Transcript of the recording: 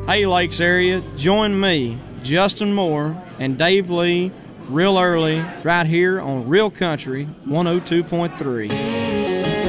Hey Lakes area, join me, Justin Moore, and Dave Lee real early right here on Real Country 102.3.